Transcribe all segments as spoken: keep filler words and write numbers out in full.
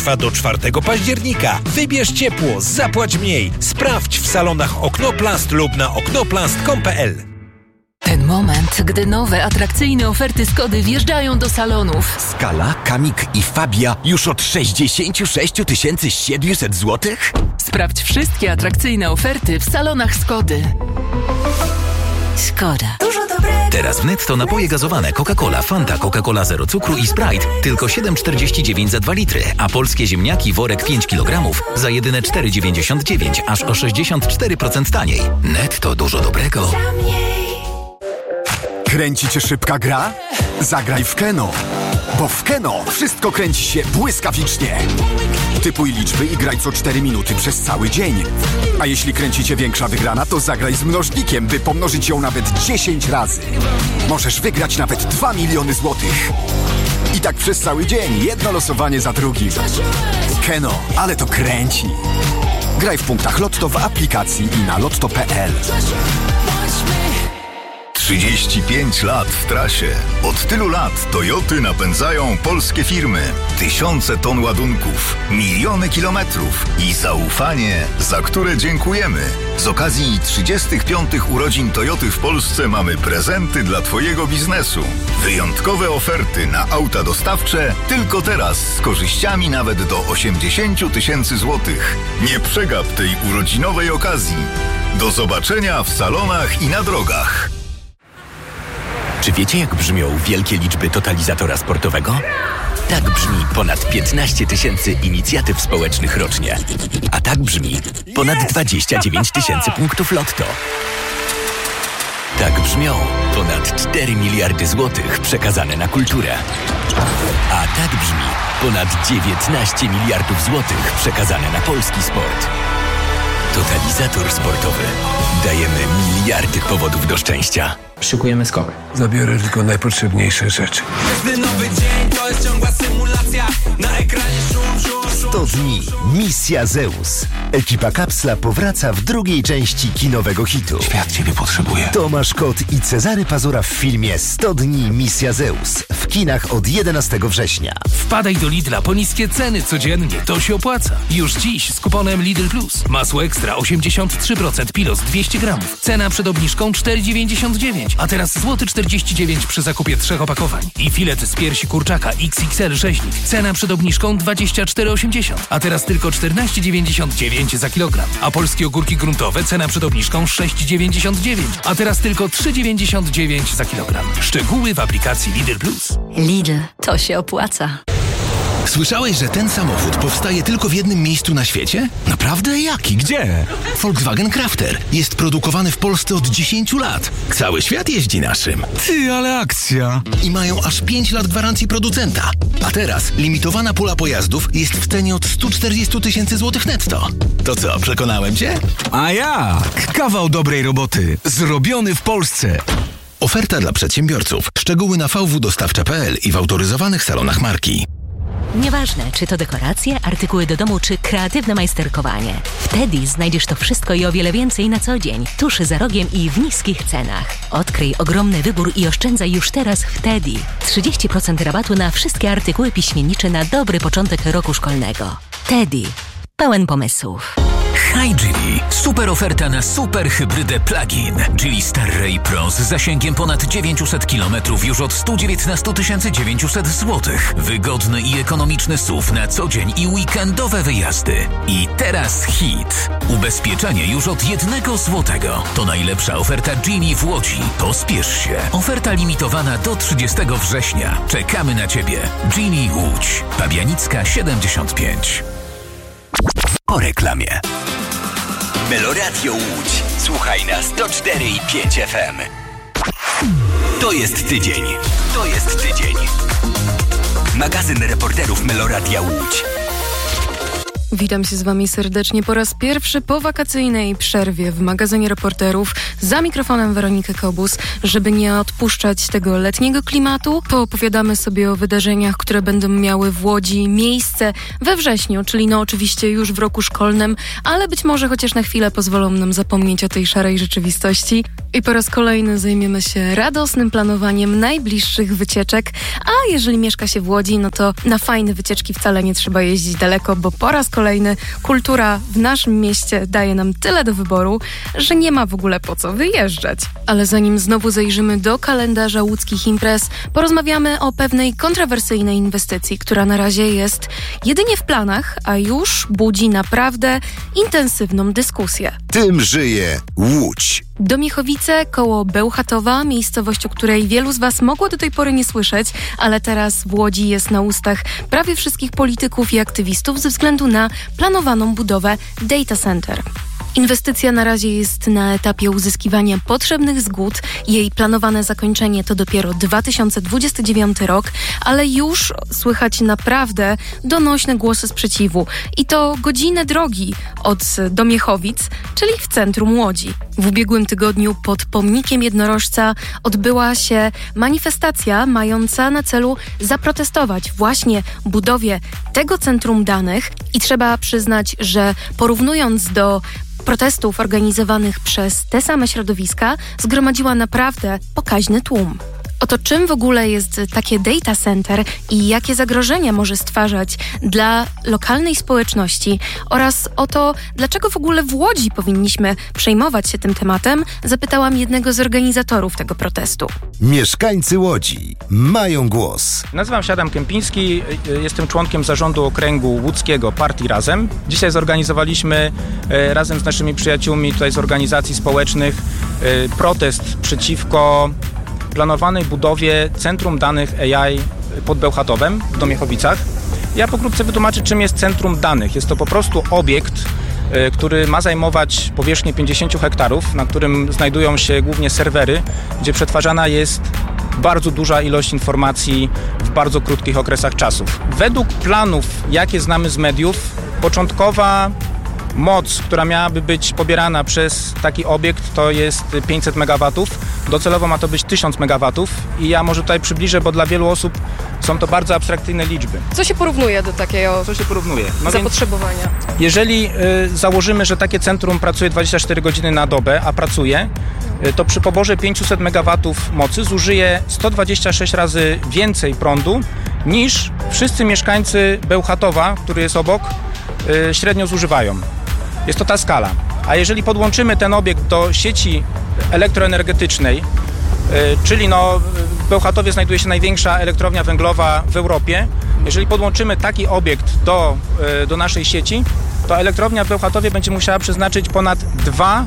Trwa do czwartego października. Wybierz ciepło, zapłać mniej. Sprawdź w salonach Oknoplast lub na oknoplast kropka com kropka p l. Ten moment, gdy nowe, atrakcyjne oferty Skody wjeżdżają do salonów. Skala, Kamik i Fabia już od sześćdziesiąt sześć tysięcy siedemset złotych? Sprawdź wszystkie atrakcyjne oferty w salonach Skody. Skoda. Dużo dobrego. Teraz w Netto napoje gazowane Coca-Cola, Fanta, Coca-Cola Zero Cukru i Sprite tylko siedem czterdzieści dziewięć za dwa litry, a polskie ziemniaki worek pięć kilogramów za jedyne cztery dziewięćdziesiąt dziewięć, aż o sześćdziesiąt cztery procent taniej. Netto, dużo dobrego. Kręci cię szybka gra? Zagraj w Keno. Bo w Keno wszystko kręci się błyskawicznie. Typuj liczby i graj co cztery minuty przez cały dzień. A jeśli kręci cię większa wygrana, to zagraj z mnożnikiem, by pomnożyć ją nawet dziesięć razy. Możesz wygrać nawet dwa miliony złotych. I tak przez cały dzień, jedno losowanie za drugim. Keno, ale to kręci. Graj w punktach Lotto w aplikacji i na lotto kropka p l. trzydzieści pięć lat w trasie. Od tylu lat Toyoty napędzają polskie firmy. Tysiące ton ładunków, miliony kilometrów i zaufanie, za które dziękujemy. Z okazji trzydziestych piątych urodzin Toyoty w Polsce mamy prezenty dla Twojego biznesu. Wyjątkowe oferty na auta dostawcze tylko teraz z korzyściami nawet do osiemdziesiąt tysięcy złotych. Nie przegap tej urodzinowej okazji. Do zobaczenia w salonach i na drogach. Czy wiecie, jak brzmią wielkie liczby totalizatora sportowego? Tak brzmi ponad piętnaście tysięcy inicjatyw społecznych rocznie. A tak brzmi ponad dwadzieścia dziewięć tysięcy punktów Lotto. Tak brzmią ponad cztery miliardy złotych przekazane na kulturę. A tak brzmi ponad dziewiętnaście miliardów złotych przekazane na polski sport. Totalizator sportowy. Dajemy miliardy powodów do szczęścia. Szykujemy skok. Zabiorę tylko najpotrzebniejsze rzeczy. Każdy nowy dzień to jest ciągła symulacja. Na ekranie szum, szum, szum. sto dni. Misja Zeus. Ekipa Kapsla powraca w drugiej części kinowego hitu. Świat ciebie potrzebuje. Tomasz Kot i Cezary Pazura w filmie sto dni. Misja Zeus. W kinach od jedenastego września. Wpadaj do Lidla po niskie ceny codziennie. To się opłaca. Już dziś z kuponem Lidl Plus. Masło ekstra osiemdziesiąt trzy procent Pilos dwieście gramów. Cena przed obniżką cztery dziewięćdziesiąt dziewięć. A teraz złoty czterdzieści dziewięć przy zakupie trzech opakowań. I filet z piersi kurczaka X X L rzeźnik. Cena przed obniżką dwadzieścia cztery osiemdziesiąt. A teraz tylko czternaście dziewięćdziesiąt dziewięć za kilogram. A polskie ogórki gruntowe cena przed obniżką sześć dziewięćdziesiąt dziewięć. A teraz tylko trzy dziewięćdziesiąt dziewięć za kilogram. Szczegóły w aplikacji Lidl Plus. Lidl, to się opłaca. Słyszałeś, że ten samochód powstaje tylko w jednym miejscu na świecie? Naprawdę? Jaki? Gdzie? Volkswagen Crafter. Jest produkowany w Polsce od dziesięciu lat. Cały świat jeździ naszym. Ty, ale akcja. I mają aż pięć lat gwarancji producenta. A teraz limitowana pula pojazdów jest w cenie od stu czterdziestu tysięcy złotych netto. To co, przekonałem cię? A jak? Kawał dobrej roboty. Zrobiony w Polsce. Oferta dla przedsiębiorców. Szczegóły na v w dostawcza kropka p l i w autoryzowanych salonach marki. Nieważne, czy to dekoracje, artykuły do domu, czy kreatywne majsterkowanie. W Teddy znajdziesz to wszystko i o wiele więcej na co dzień, tuż za rogiem i w niskich cenach. Odkryj ogromny wybór i oszczędzaj już teraz w Teddy. trzydzieści procent rabatu na wszystkie artykuły piśmiennicze na dobry początek roku szkolnego. Teddy. Pełen pomysłów. Hi Geely. Super oferta na super hybrydę plug-in. Geely Starray Pro z zasięgiem ponad dziewięćset kilometrów już od stu dziewiętnastu tysięcy dziewięciuset złotych. Wygodny i ekonomiczny S U V na co dzień i weekendowe wyjazdy. I teraz hit. Ubezpieczenie już od jednego złotego. To najlepsza oferta Geely w Łodzi. Pospiesz się. Oferta limitowana do trzydziestego września. Czekamy na Ciebie. Geely Łódź. Pabianicka siedemdziesiąt pięć. Po reklamie. Meloradio Łódź. Słuchaj na sto cztery i pięć F M. To jest tydzień. To jest tydzień. Magazyn reporterów Meloradia Łódź. Witam się z Wami serdecznie po raz pierwszy po wakacyjnej przerwie w magazynie reporterów. Za mikrofonem Weronika Kobus. Żeby nie odpuszczać tego letniego klimatu, poopowiadamy sobie o wydarzeniach, które będą miały w Łodzi miejsce we wrześniu, czyli no oczywiście już w roku szkolnym, ale być może chociaż na chwilę pozwolą nam zapomnieć o tej szarej rzeczywistości. I po raz kolejny zajmiemy się radosnym planowaniem najbliższych wycieczek, a jeżeli mieszka się w Łodzi, no to na fajne wycieczki wcale nie trzeba jeździć daleko, bo po raz kolejny kultura w naszym mieście daje nam tyle do wyboru, że nie ma w ogóle po co wyjeżdżać. Ale zanim znowu zajrzymy do kalendarza łódzkich imprez, porozmawiamy o pewnej kontrowersyjnej inwestycji, która na razie jest jedynie w planach, a już budzi naprawdę intensywną dyskusję. Tym żyje Łódź. Domiechowice koło Bełchatowa, miejscowość, o której wielu z Was mogło do tej pory nie słyszeć, ale teraz w Łodzi jest na ustach prawie wszystkich polityków i aktywistów ze względu na planowaną budowę data center. Inwestycja na razie jest na etapie uzyskiwania potrzebnych zgód. Jej planowane zakończenie to dopiero dwa tysiące dwudziesty dziewiąty rok, ale już słychać naprawdę donośne głosy sprzeciwu. I to godzinę drogi od Domiechowic, czyli w centrum Łodzi. W ubiegłym tygodniu pod pomnikiem jednorożca odbyła się manifestacja mająca na celu zaprotestować właśnie budowie tego centrum danych. I trzeba przyznać, że porównując do protestów organizowanych przez te same środowiska, zgromadziła naprawdę pokaźny tłum. Oto czym w ogóle jest takie data center i jakie zagrożenia może stwarzać dla lokalnej społeczności oraz o to, dlaczego w ogóle w Łodzi powinniśmy przejmować się tym tematem, zapytałam jednego z organizatorów tego protestu. Mieszkańcy Łodzi mają głos. Nazywam się Adam Kępiński, jestem członkiem zarządu okręgu łódzkiego Partii Razem. Dzisiaj zorganizowaliśmy razem z naszymi przyjaciółmi tutaj z organizacji społecznych protest przeciwko planowanej budowie Centrum Danych A I pod Bełchatowem w Domiechowicach. Ja pokrótce wytłumaczę, czym jest Centrum Danych. Jest to po prostu obiekt, który ma zajmować powierzchnię pięćdziesiąt hektarów, na którym znajdują się głównie serwery, gdzie przetwarzana jest bardzo duża ilość informacji w bardzo krótkich okresach czasów. Według planów, jakie znamy z mediów, początkowa moc, która miałaby być pobierana przez taki obiekt, to jest pięćset megawatów. Docelowo ma to być tysiąc megawatów i ja może tutaj przybliżę, bo dla wielu osób są to bardzo abstrakcyjne liczby. Co się porównuje do takiego Co się porównuje? No zapotrzebowania? Jeżeli y, założymy, że takie centrum pracuje dwadzieścia cztery godziny na dobę, a pracuje, y, to przy poborze pięćset megawatów mocy zużyje sto dwadzieścia sześć razy więcej prądu niż wszyscy mieszkańcy Bełchatowa, który jest obok, y, średnio zużywają. Jest to ta skala. A jeżeli podłączymy ten obiekt do sieci elektroenergetycznej, yy, czyli no, w Bełchatowie znajduje się największa elektrownia węglowa w Europie, jeżeli podłączymy taki obiekt do, yy, do naszej sieci, to elektrownia w Bełchatowie będzie musiała przeznaczyć ponad dwa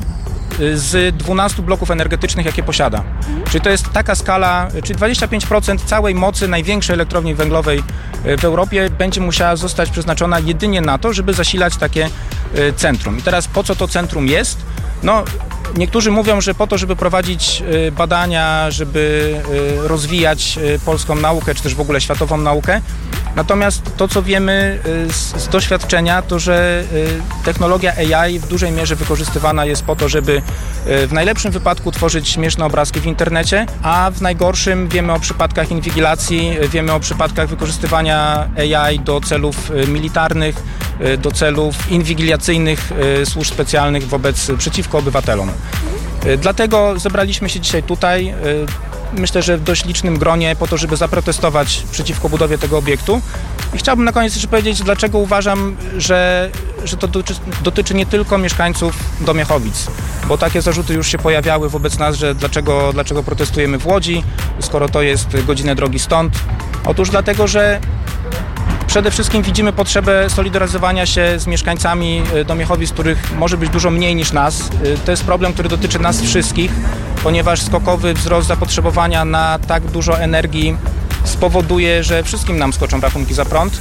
z dwunastu bloków energetycznych, jakie posiada. Czyli to jest taka skala, czyli dwadzieścia pięć procent całej mocy największej elektrowni węglowej w Europie będzie musiała zostać przeznaczona jedynie na to, żeby zasilać takie centrum. I teraz po co to centrum jest? No, niektórzy mówią, że po to, żeby prowadzić badania, żeby rozwijać polską naukę, czy też w ogóle światową naukę. Natomiast to, co wiemy z, z doświadczenia, to że technologia A I w dużej mierze wykorzystywana jest po to, żeby w najlepszym wypadku tworzyć śmieszne obrazki w internecie, a w najgorszym wiemy o przypadkach inwigilacji, wiemy o przypadkach wykorzystywania A I do celów militarnych, do celów inwigilacyjnych służb specjalnych wobec, przeciwko obywatelom. Dlatego zebraliśmy się dzisiaj tutaj, myślę, że w dość licznym gronie, po to, żeby zaprotestować przeciwko budowie tego obiektu. I chciałbym na koniec jeszcze powiedzieć, dlaczego uważam, że, że to dotyczy, dotyczy nie tylko mieszkańców Domiechowic, bo takie zarzuty już się pojawiały wobec nas, że dlaczego, dlaczego protestujemy w Łodzi, skoro to jest godzinę drogi stąd. Otóż dlatego, że przede wszystkim widzimy potrzebę solidaryzowania się z mieszkańcami Domiechowic, których może być dużo mniej niż nas. To jest problem, który dotyczy nas wszystkich, ponieważ skokowy wzrost zapotrzebowania na tak dużo energii spowoduje, że wszystkim nam skoczą rachunki za prąd.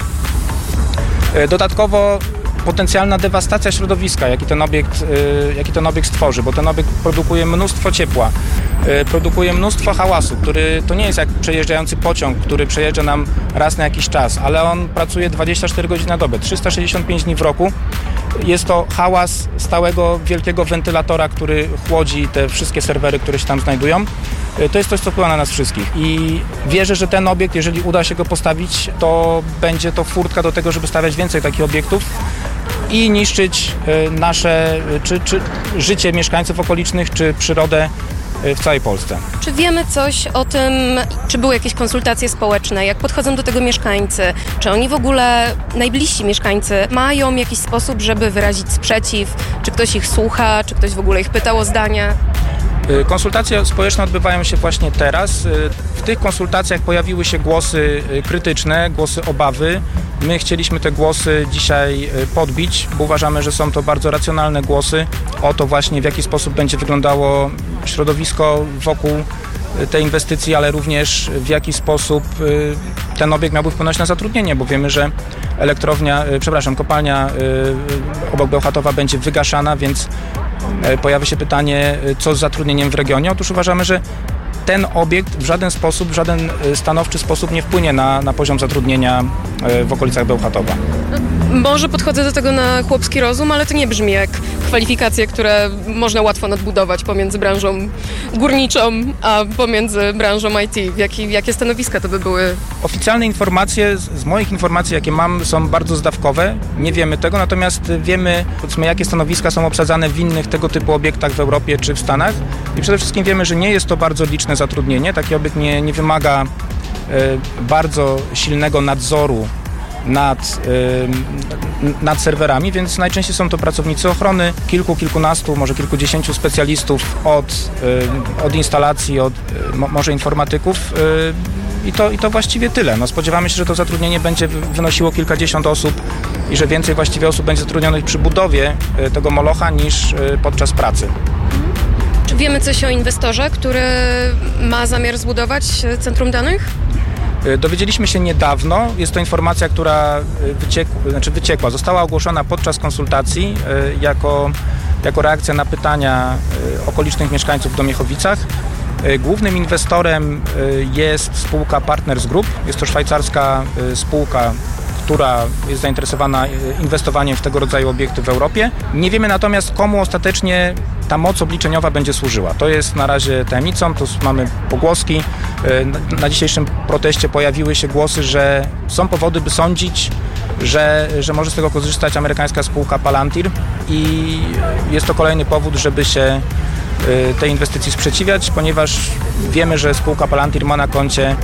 Dodatkowo potencjalna dewastacja środowiska, jaki ten obiekt, jaki ten obiekt stworzy, bo ten obiekt produkuje mnóstwo ciepła. produkuje mnóstwo hałasu, który to nie jest jak przejeżdżający pociąg, który przejeżdża nam raz na jakiś czas, ale on pracuje dwadzieścia cztery godziny na dobę, trzysta sześćdziesiąt pięć dni w roku. Jest to hałas stałego wielkiego wentylatora, który chłodzi te wszystkie serwery, które się tam znajdują. To jest coś, co wpływa na nas wszystkich i wierzę, że ten obiekt, jeżeli uda się go postawić, to będzie to furtka do tego, żeby stawiać więcej takich obiektów i niszczyć nasze, czy, czy życie mieszkańców okolicznych, czy przyrodę w całej Polsce. Czy wiemy coś o tym, czy były jakieś konsultacje społeczne, jak podchodzą do tego mieszkańcy, czy oni w ogóle, najbliżsi mieszkańcy, mają jakiś sposób, żeby wyrazić sprzeciw, czy ktoś ich słucha, czy ktoś w ogóle ich pytał o zdanie? Konsultacje społeczne odbywają się właśnie teraz. W tych konsultacjach pojawiły się głosy krytyczne, głosy obawy. My chcieliśmy te głosy dzisiaj podbić, bo uważamy, że są to bardzo racjonalne głosy o to właśnie, w jaki sposób będzie wyglądało środowisko wokół tej inwestycji, ale również w jaki sposób ten obiekt miałby wpłynąć na zatrudnienie, bo wiemy, że elektrownia, przepraszam, kopalnia obok Bełchatowa będzie wygaszana, więc pojawia się pytanie, co z zatrudnieniem w regionie. Otóż uważamy, że ten obiekt w żaden sposób, w żaden stanowczy sposób nie wpłynie na, na poziom zatrudnienia w okolicach Bełchatowa. Może podchodzę do tego na chłopski rozum, ale to nie brzmi jak kwalifikacje, które można łatwo nadbudować pomiędzy branżą górniczą, a pomiędzy branżą I T. Jakie, jakie stanowiska to by były? Oficjalne informacje, z moich informacji, jakie mam, są bardzo zdawkowe. Nie wiemy tego, natomiast wiemy, powiedzmy, jakie stanowiska są obsadzane w innych tego typu obiektach w Europie czy w Stanach. I przede wszystkim wiemy, że nie jest to bardzo liczne zatrudnienie. Taki obiekt nie, nie wymaga e, bardzo silnego nadzoru nad, y, nad serwerami, więc najczęściej są to pracownicy ochrony, kilku, kilkunastu, może kilkudziesięciu specjalistów od, y, od instalacji, od y, może informatyków y, i, to, i to właściwie tyle. No, spodziewamy się, że to zatrudnienie będzie wynosiło kilkadziesiąt osób i że więcej właściwie osób będzie zatrudnionych przy budowie y, tego molocha niż y, podczas pracy. Czy wiemy coś o inwestorze, który ma zamiar zbudować centrum danych? Dowiedzieliśmy się niedawno, jest to informacja, która wyciekła, znaczy wyciekła, została ogłoszona podczas konsultacji jako, jako reakcja na pytania okolicznych mieszkańców w Domiechowicach. Głównym inwestorem jest spółka Partners Group, jest to szwajcarska spółka, która jest zainteresowana inwestowaniem w tego rodzaju obiekty w Europie. Nie wiemy natomiast, komu ostatecznie ta moc obliczeniowa będzie służyła. To jest na razie tajemnicą, tu mamy pogłoski. Na dzisiejszym proteście pojawiły się głosy, że są powody, by sądzić, że, że może z tego korzystać amerykańska spółka Palantir i jest to kolejny powód, żeby się tej inwestycji sprzeciwiać, ponieważ wiemy, że spółka Palantir ma na koncie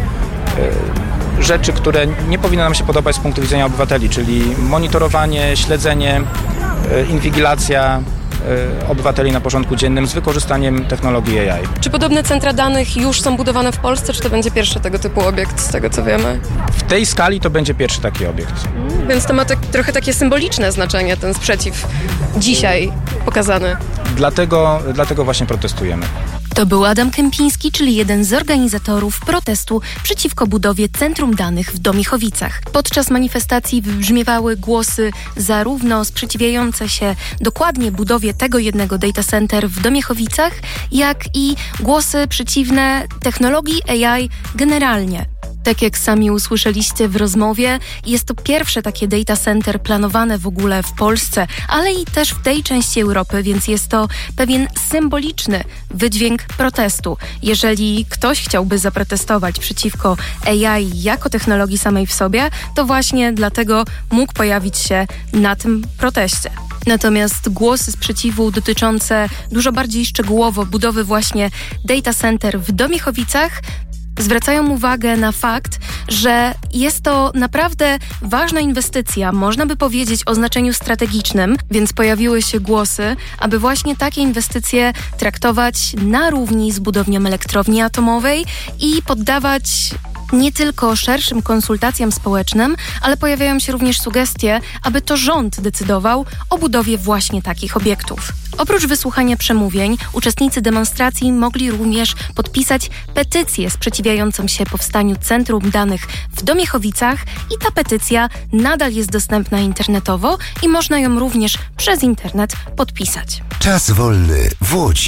rzeczy, które nie powinny nam się podobać z punktu widzenia obywateli, czyli monitorowanie, śledzenie, inwigilacja obywateli na porządku dziennym z wykorzystaniem technologii A I. Czy podobne centra danych już są budowane w Polsce, czy to będzie pierwszy tego typu obiekt, z tego co wiemy? W tej skali to będzie pierwszy taki obiekt. Hmm, więc to ma tak, trochę takie symboliczne znaczenie, ten sprzeciw dzisiaj pokazany. Dlatego, dlatego właśnie protestujemy. To był Adam Kępiński, czyli jeden z organizatorów protestu przeciwko budowie Centrum Danych w Domiechowicach. Podczas manifestacji wybrzmiewały głosy zarówno sprzeciwiające się dokładnie budowie tego jednego data center w Domiechowicach, jak i głosy przeciwne technologii A I generalnie. Tak jak sami usłyszeliście w rozmowie, jest to pierwsze takie data center planowane w ogóle w Polsce, ale i też w tej części Europy, więc jest to pewien symboliczny wydźwięk protestu. Jeżeli ktoś chciałby zaprotestować przeciwko A I jako technologii samej w sobie, to właśnie dlatego mógł pojawić się na tym proteście. Natomiast głosy sprzeciwu dotyczące dużo bardziej szczegółowo budowy właśnie data center w Domiechowicach zwracają uwagę na fakt, że jest to naprawdę ważna inwestycja, można by powiedzieć o znaczeniu strategicznym, więc pojawiły się głosy, aby właśnie takie inwestycje traktować na równi z budownią elektrowni atomowej i poddawać nie tylko szerszym konsultacjom społecznym, ale pojawiają się również sugestie, aby to rząd decydował o budowie właśnie takich obiektów. Oprócz wysłuchania przemówień, uczestnicy demonstracji mogli również podpisać petycję sprzeciwiającą się powstaniu Centrum Danych w Domiechowicach i ta petycja nadal jest dostępna internetowo i można ją również przez internet podpisać. Czas wolny w Łodzi.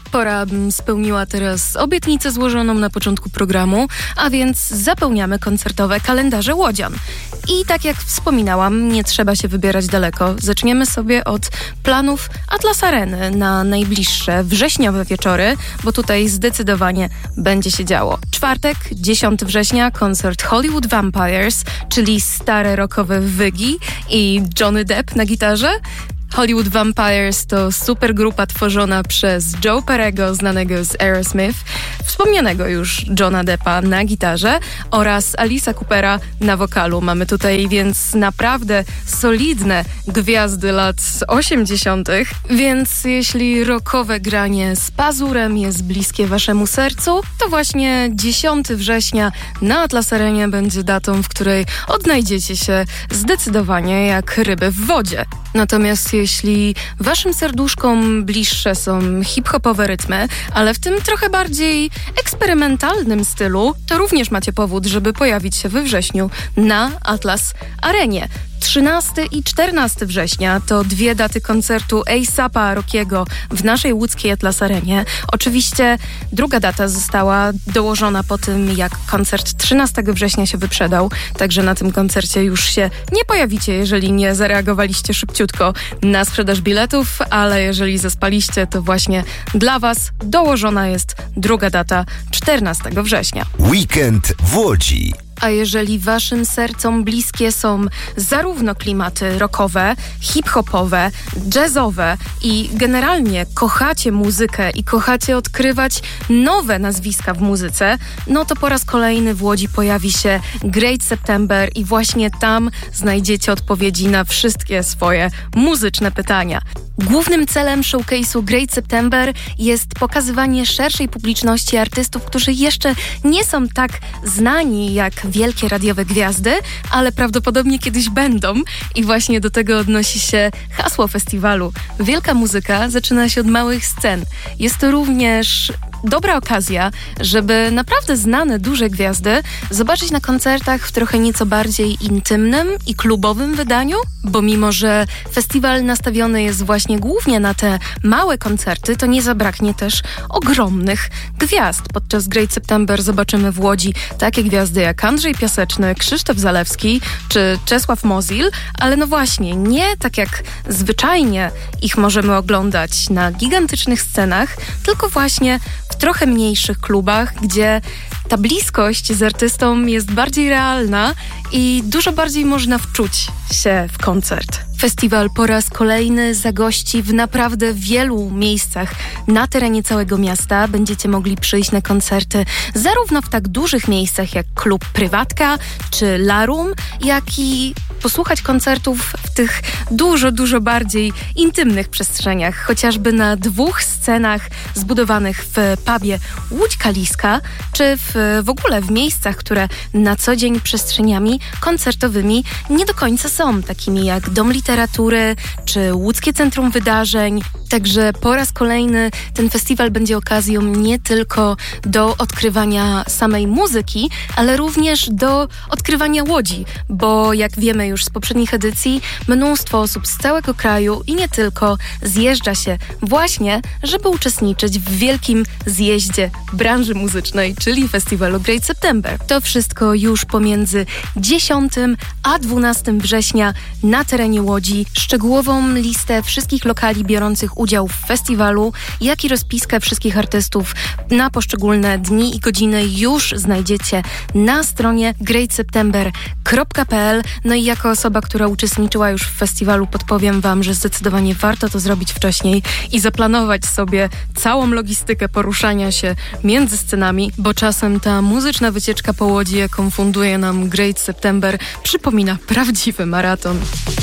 Pora, bym spełniła teraz obietnicę złożoną na początku programu, a więc zapełniamy koncertowe kalendarze łodzian. I tak jak wspominałam, nie trzeba się wybierać daleko. Zaczniemy sobie od planów Atlas Areny na najbliższe wrześniowe wieczory, bo tutaj zdecydowanie będzie się działo. Czwartek, dziesiątego września, koncert Hollywood Vampires, czyli stare rockowe wygi i Johnny Depp na gitarze. Hollywood Vampires to supergrupa tworzona przez Joe Perego, znanego z Aerosmith, wspomnianego już Johna Deppa na gitarze oraz Alice'a Coopera na wokalu. Mamy tutaj więc naprawdę solidne gwiazdy lat osiemdziesiątych. Więc jeśli rockowe granie z pazurem jest bliskie waszemu sercu, to właśnie dziesiątego września na Atlas Arenie będzie datą, w której odnajdziecie się zdecydowanie jak ryby w wodzie. Natomiast jeśli waszym serduszkom bliższe są hip-hopowe rytmy, ale w tym trochę bardziej eksperymentalnym stylu, to również macie powód, żeby pojawić się we wrześniu na Atlas Arenie. trzynastego i czternastego września to dwie daty koncertu A$apa Rockiego w naszej łódzkiej Atlas Arenie. Oczywiście druga data została dołożona po tym, jak koncert trzynastego września się wyprzedał, także na tym koncercie już się nie pojawicie, jeżeli nie zareagowaliście szybciutko na sprzedaż biletów, ale jeżeli zaspaliście, to właśnie dla was dołożona jest druga data czternastego września. Weekend w Łodzi. A jeżeli waszym sercom bliskie są zarówno klimaty rockowe, hip-hopowe, jazzowe i generalnie kochacie muzykę i kochacie odkrywać nowe nazwiska w muzyce, no to po raz kolejny w Łodzi pojawi się Great September i właśnie tam znajdziecie odpowiedzi na wszystkie swoje muzyczne pytania. Głównym celem showcase'u Great September jest pokazywanie szerszej publiczności artystów, którzy jeszcze nie są tak znani jak wielkie radiowe gwiazdy, ale prawdopodobnie kiedyś będą i właśnie do tego odnosi się hasło festiwalu. Wielka muzyka zaczyna się od małych scen. Jest to również dobra okazja, żeby naprawdę znane, duże gwiazdy zobaczyć na koncertach w trochę nieco bardziej intymnym i klubowym wydaniu, bo mimo, że festiwal nastawiony jest właśnie głównie na te małe koncerty, to nie zabraknie też ogromnych gwiazd. Podczas Great September zobaczymy w Łodzi takie gwiazdy jak Andrzej Piaseczny, Krzysztof Zalewski czy Czesław Mozil, ale no właśnie, nie tak jak zwyczajnie ich możemy oglądać na gigantycznych scenach, tylko właśnie w trochę mniejszych klubach, gdzie ta bliskość z artystą jest bardziej realna i dużo bardziej można wczuć się w koncert. Festiwal po raz kolejny zagości w naprawdę wielu miejscach na terenie całego miasta. Będziecie mogli przyjść na koncerty zarówno w tak dużych miejscach jak klub Prywatka czy Larum, jak i posłuchać koncertów w tych dużo, dużo bardziej intymnych przestrzeniach, chociażby na dwóch scenach zbudowanych w pubie Łódź Kaliska, czy w, w ogóle w miejscach, które na co dzień przestrzeniami koncertowymi nie do końca są, takimi jak Dom Literatury, czy Łódzkie Centrum Wydarzeń. Także po raz kolejny ten festiwal będzie okazją nie tylko do odkrywania samej muzyki, ale również do odkrywania Łodzi, bo jak wiemy już z poprzednich edycji, mnóstwo osób z całego kraju i nie tylko zjeżdża się właśnie, żeby uczestniczyć w wielkim zjeździe branży muzycznej, czyli festiwalu Great September. To wszystko już pomiędzy dziesiątego a dwunastego września na terenie Łodzi. Szczegółową listę wszystkich lokali biorących udział w festiwalu, jak i rozpiskę wszystkich artystów na poszczególne dni i godziny już znajdziecie na stronie great september kropka p l. No i jako osoba, która uczestniczyła już w festiwalu, podpowiem wam, że zdecydowanie warto to zrobić wcześniej i zaplanować sobie całą logistykę poruszania się między scenami, bo czasem ta muzyczna wycieczka po Łodzi, jaką funduje nam Great September, przypomina prawdziwy maraton.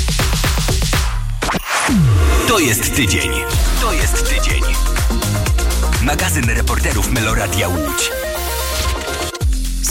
To jest tydzień. To jest tydzień. Magazyn reporterów Meloradia Łódź.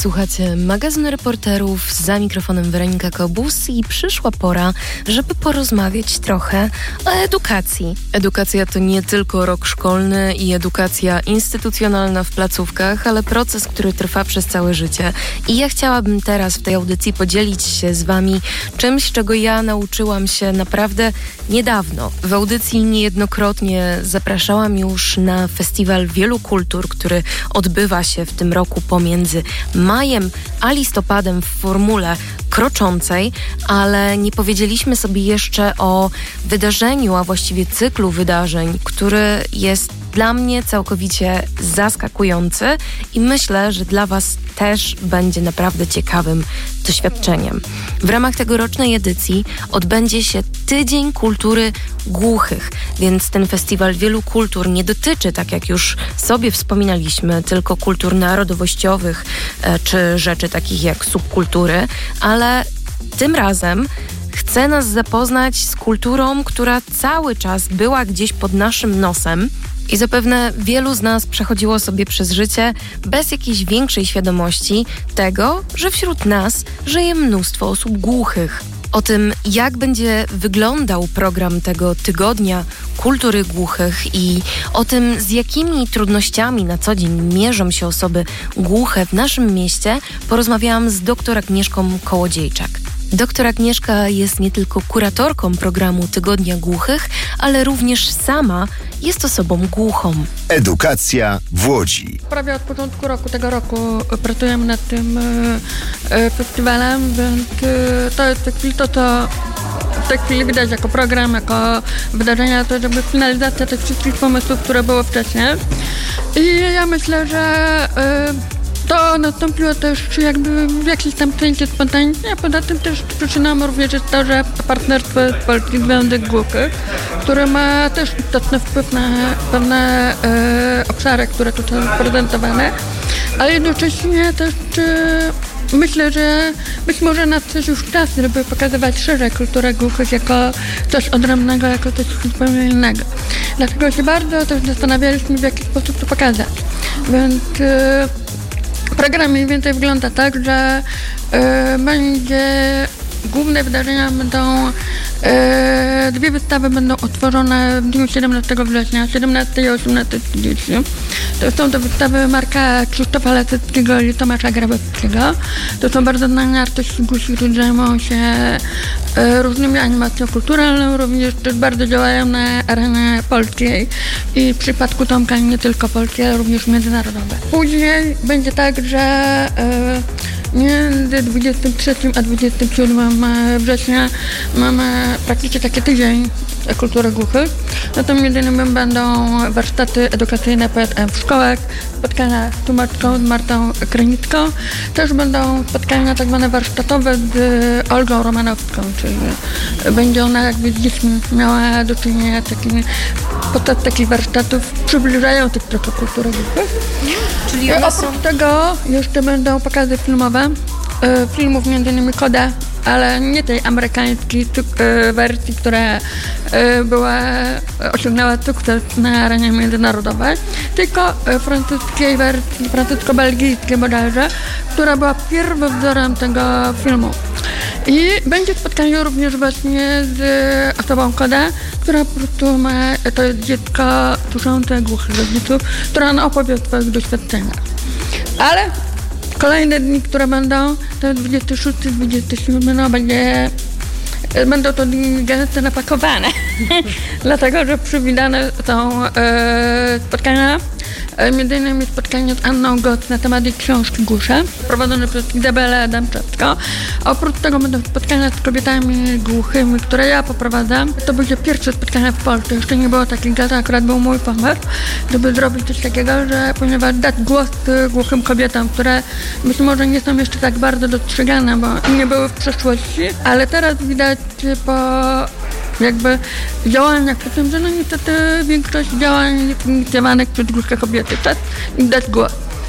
Słuchacie magazynu reporterów, za mikrofonem Weronika Kobus i przyszła pora, żeby porozmawiać trochę o edukacji. Edukacja to nie tylko rok szkolny i edukacja instytucjonalna w placówkach, ale proces, który trwa przez całe życie. I ja chciałabym teraz w tej audycji podzielić się z wami czymś, czego ja nauczyłam się naprawdę niedawno. W audycji niejednokrotnie zapraszałam już na festiwal wielu kultur, który odbywa się w tym roku pomiędzy majem a listopadem w formule kroczącej, ale nie powiedzieliśmy sobie jeszcze o wydarzeniu, a właściwie cyklu wydarzeń, który jest dla mnie całkowicie zaskakujący i myślę, że dla was też będzie naprawdę ciekawym doświadczeniem. W ramach tegorocznej edycji odbędzie się Tydzień Kultury Głuchych, więc ten festiwal wielu kultur nie dotyczy, tak jak już sobie wspominaliśmy, tylko kultur narodowościowych e, czy rzeczy takich jak subkultury, ale tym razem chce nas zapoznać z kulturą, która cały czas była gdzieś pod naszym nosem i zapewne wielu z nas przechodziło sobie przez życie bez jakiejś większej świadomości tego, że wśród nas żyje mnóstwo osób głuchych. O tym, jak będzie wyglądał program tego tygodnia kultury głuchych i o tym, z jakimi trudnościami na co dzień mierzą się osoby głuche w naszym mieście, porozmawiałam z dr Agnieszką Kołodziejczak. Doktor Agnieszka jest nie tylko kuratorką programu Tygodnia Głuchych, ale również sama jest osobą głuchą. Edukacja w Łodzi. Prawie od początku roku, tego roku pracujemy nad tym e, festiwalem, więc e, to jest w tej chwili to, co w tej chwili widać jako program, jako wydarzenia, to jakby finalizacja tych wszystkich pomysłów, które było wcześniej. I ja myślę, że e, to nastąpiło też jakby w jakiś tam części spontanicznie, a poza tym też przyczyną również jest to, że partnerstwo jest Polski Związek Głuchych, który ma też istotny wpływ na pewne e, obszary, które tu są prezentowane, ale jednocześnie też e, myślę, że być może nadszedł już czas, żeby pokazywać szerzej kulturę głuchych jako coś odrębnego, jako coś zupełnie innego. Dlatego się bardzo też zastanawialiśmy, w jaki sposób to pokazać. Więc e, program mniej więcej wygląda tak, że e, będzie główne wydarzenia będą, e, dwie wystawy będą otworzone w dniu siedemnastego września, siedemnastego i osiemnastego trzydzieści. To są to wystawy Marka Krzysztofa Laseckiego i Tomasza Grabowskiego. To są bardzo znani artyści głusi, którzy zajmują się e, różnymi animacją kulturalną, również też bardzo działają na arenie polskiej i w przypadku Tomka nie tylko polskiej, ale również międzynarodowej. Później będzie tak, że e, między dwudziestym trzecim a dwudziestym siódmym września mamy praktycznie taki tydzień kultury głuchych. No to między innymi będą warsztaty edukacyjne P S M w szkołach, spotkania z tłumaczką, z Martą Krynicką. Też będą spotkania tak zwane warsztatowe z Olgą Romanowską, czyli będzie ona jakby z dziećmi miała do czynienia takimi, podczas takich warsztatów przybliżających trochę kulturę głuchych. Czyli one oprócz są... tego jeszcze będą pokazy filmowe, e, filmów między innymi Koda, ale nie tej amerykańskiej e, wersji, która e, była, osiągnęła sukces na arenie międzynarodowej, tylko e, francuskiej wersji, francusko-belgijskiej bodajże, która była pierwowzorem tego filmu. I będzie spotkanie również właśnie z osobą Koda, która po prostu ma, to jest dziecko słyszące głuchych rodziców, która on opowie o swoich doświadczeniach. Ale kolejne dni, które będą, to jest dwudziesty szósty, dwudziesty siódmy, no będzie, będą to dni gęsto napakowane, dlatego że przewidziane są e, spotkania, e, między innymi spotkanie z Anną Goc na temat jej książki Głusze, prowadzone przez Izabelę Adamczewską. Oprócz tego będą spotkania z kobietami głuchymi, które ja poprowadzam. To będzie pierwsze spotkanie w Polsce, jeszcze nie było takich, to akurat był mój pomysł, żeby zrobić coś takiego, że ponieważ dać głos głuchym kobietom, które być może nie są jeszcze tak bardzo dostrzegane, bo nie były w przeszłości, ale teraz widać po jakby działaniach, po tym, że no niestety większość działań jest inicjowanych przez głuche kobiety, czas im dać głos.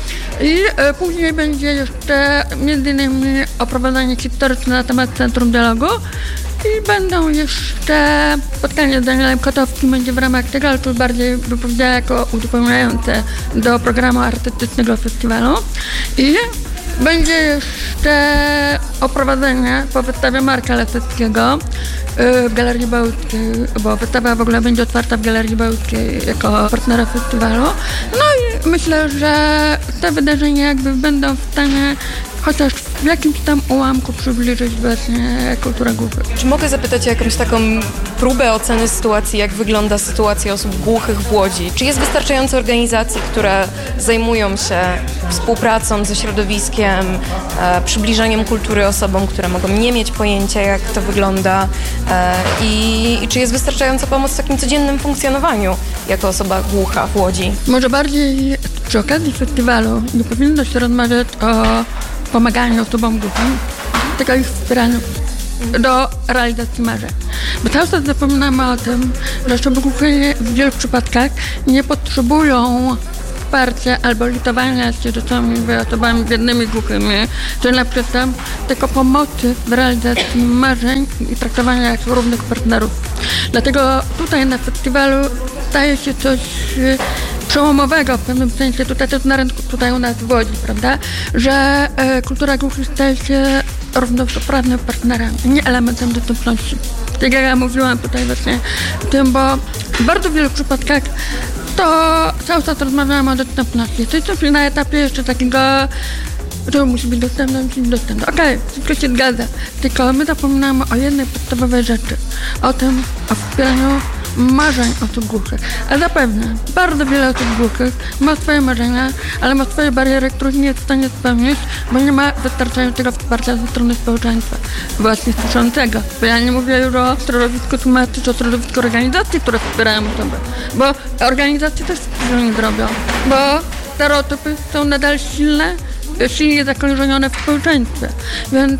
I e, później będzie jeszcze między innymi oprowadzanie historyczne na temat Centrum Dialogu i będą jeszcze spotkania z Danielem Kotowskim, będzie w ramach tego, ale to bardziej bym powiedziała jako uzupełniające do programu artystycznego festiwalu. I Będzie jeszcze oprowadzenie po wystawie Marka Laseckiego w Galerii Bełckiej, bo wystawa w ogóle będzie otwarta w Galerii Bełckiej jako partnera festiwalu. No i myślę, że te wydarzenia jakby będą w stanie chociaż w jakimś tam ułamku przybliżyć właśnie kulturę głuchych. Czy mogę zapytać o jakąś taką próbę oceny sytuacji, jak wygląda sytuacja osób głuchych w Łodzi? Czy jest wystarczająco organizacji, które zajmują się współpracą ze środowiskiem, e, przybliżaniem kultury osobom, które mogą nie mieć pojęcia, jak to wygląda e, i, i czy jest wystarczająca pomoc w takim codziennym funkcjonowaniu jako osoba głucha w Łodzi? Może bardziej przy okazji festiwalu nie powinno się rozmawiać o pomaganiu osobom głuchym, tylko ich wspieraniu do realizacji marzeń. Bo cały czas zapominamy o tym, że osoby głuche w wielu przypadkach nie potrzebują wsparcia albo litowania się z osobami biednymi głuchymi, czy na przykład tylko pomocy w realizacji marzeń i traktowania jak równych partnerów. Dlatego tutaj na festiwalu staje się coś przełomowego w pewnym sensie, tutaj to jest na rynku, tutaj u nas w Łodzi, prawda, że e, kultura głuchych staje się równoprawnym partnerem, nie elementem dostępności. Tak jak ja mówiłam tutaj właśnie o tym, bo w bardzo wielu przypadkach to cały czas rozmawiałam o dostępności. To jest na etapie jeszcze takiego, że musi być dostępne, musi być dostępne. Okej, okay, wszystko się zgadza, tylko my zapominamy o jednej podstawowej rzeczy, o tym, o wspieraniu marzeń osób głuchych. A zapewne bardzo wiele osób głuchych ma swoje marzenia, ale ma swoje bariery, których nie jest w stanie spełnić, bo nie ma wystarczającego wsparcia ze strony społeczeństwa, właśnie słyszącego. Bo ja nie mówię już o środowisku tłumaczy, czy o środowisku organizacji, które wspierają osoby, bo organizacje też tego nie zrobią, bo stereotypy są nadal silne, silnie zakorzenione w społeczeństwie. Więc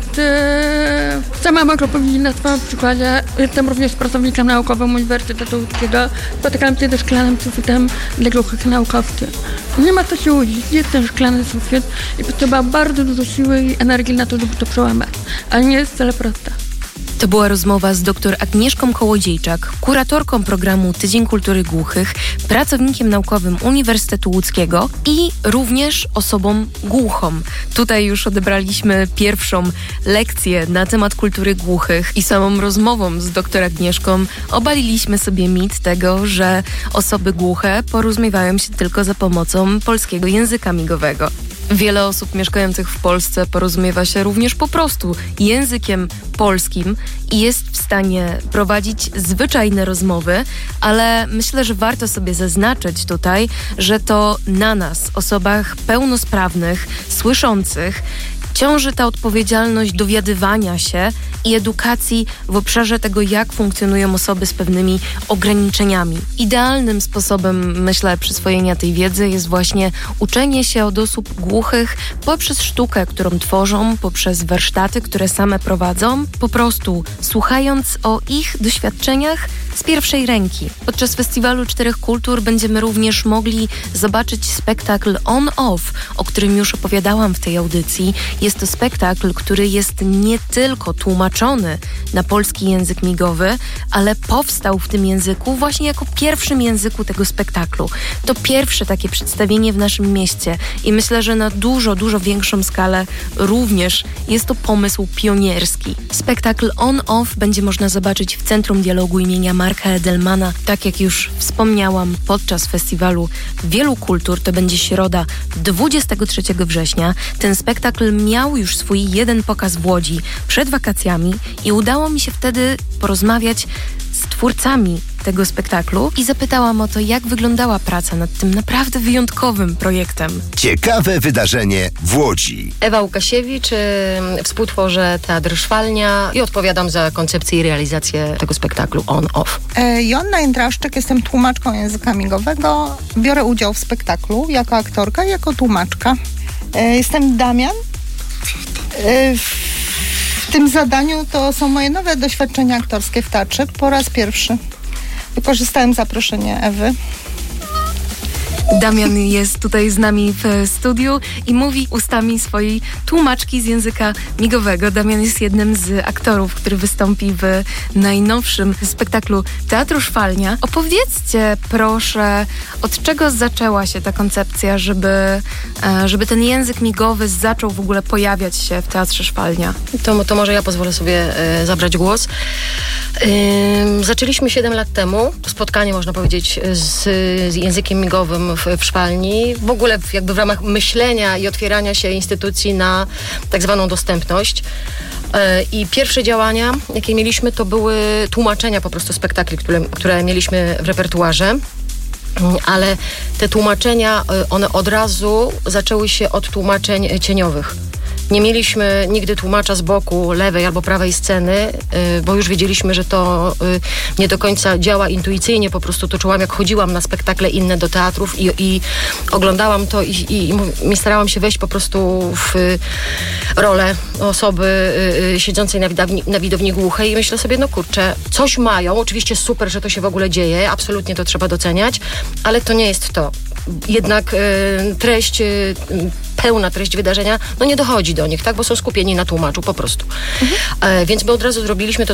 e, sama mogę powiedzieć na swoim przykładzie, jestem również pracownikiem naukowym Uniwersytetu Łódzkiego, spotykam się ze szklanym sufitem dla głuchych naukowców. Nie ma co się łudzić, jest ten szklany sufit i potrzeba bardzo dużo siły i energii na to, żeby to przełamać, ale nie jest wcale prosta. To była rozmowa z dr Agnieszką Kołodziejczak, kuratorką programu Tydzień Kultury Głuchych, pracownikiem naukowym Uniwersytetu Łódzkiego i również osobą głuchą. Tutaj już odebraliśmy pierwszą lekcję na temat kultury głuchych i samą rozmową z dr Agnieszką obaliliśmy sobie mit tego, że osoby głuche porozumiewają się tylko za pomocą polskiego języka migowego. Wiele osób mieszkających w Polsce porozumiewa się również po prostu językiem polskim i jest w stanie prowadzić zwyczajne rozmowy, ale myślę, że warto sobie zaznaczyć tutaj, że to na nas, osobach pełnosprawnych, słyszących, ciąży ta odpowiedzialność dowiadywania się i edukacji w obszarze tego, jak funkcjonują osoby z pewnymi ograniczeniami. Idealnym sposobem, myślę, przyswojenia tej wiedzy jest właśnie uczenie się od osób głuchych poprzez sztukę, którą tworzą, poprzez warsztaty, które same prowadzą, po prostu słuchając o ich doświadczeniach z pierwszej ręki. Podczas Festiwalu Czterech Kultur będziemy również mogli zobaczyć spektakl On-Off, o którym już opowiadałam w tej audycji. Jest to spektakl, który jest nie tylko tłumaczony na polski język migowy, ale powstał w tym języku właśnie jako pierwszym języku tego spektaklu. To pierwsze takie przedstawienie w naszym mieście i myślę, że na dużo, dużo większą skalę również jest to pomysł pionierski. Spektakl On-Off będzie można zobaczyć w Centrum Dialogu imienia Marka Edelmana. Tak jak już wspomniałam, podczas Festiwalu Wielu Kultur, to będzie środa dwudziestego trzeciego września. Ten spektakl miał już swój jeden pokaz w Łodzi przed wakacjami i udało mi się wtedy porozmawiać z twórcami tego spektaklu i zapytałam o to, jak wyglądała praca nad tym naprawdę wyjątkowym projektem. Ciekawe wydarzenie w Łodzi. Ewa Łukasiewicz, współtworzę Teatr Szwalnia i odpowiadam za koncepcję i realizację tego spektaklu On-Off. E, Joanna Jędraszczyk, jestem tłumaczką języka migowego. Biorę udział w spektaklu jako aktorka i jako tłumaczka. E, jestem Damian. E, w tym zadaniu to są moje nowe doświadczenia aktorskie w teatrze po raz pierwszy. Wykorzystałem zaproszenie Ewy Damian jest tutaj z nami w studiu i mówi ustami swojej tłumaczki z języka migowego. Damian jest jednym z aktorów, który wystąpi w najnowszym spektaklu Teatru Szwalnia. Opowiedzcie proszę, od czego zaczęła się ta koncepcja, żeby, żeby ten język migowy zaczął w ogóle pojawiać się w Teatrze Szwalnia? To, to może ja pozwolę sobie e, zabrać głos. E, zaczęliśmy siedem lat temu spotkanie, można powiedzieć, z, z językiem migowym w, w Szwalni. W ogóle w, jakby w ramach myślenia i otwierania się instytucji na tak zwaną dostępność. E, I pierwsze działania, jakie mieliśmy, to były tłumaczenia po prostu spektakli, które, które mieliśmy w repertuarze. Ale te tłumaczenia, one od razu zaczęły się od tłumaczeń cieniowych. Nie mieliśmy nigdy tłumacza z boku lewej albo prawej sceny, bo już wiedzieliśmy, że to nie do końca działa intuicyjnie. Po prostu to czułam, jak chodziłam na spektakle inne do teatrów i, i oglądałam to i, i, i starałam się wejść po prostu w rolę osoby siedzącej na widowni, na widowni głuchej i myślę sobie, no kurczę, coś mają. Oczywiście super, że to się w ogóle dzieje. Absolutnie to trzeba doceniać, ale to nie jest to. Jednak y, treść, y, pełna treść wydarzenia, no nie dochodzi do nich, tak, bo są skupieni na tłumaczu po prostu. Mhm. E, więc my od razu zrobiliśmy to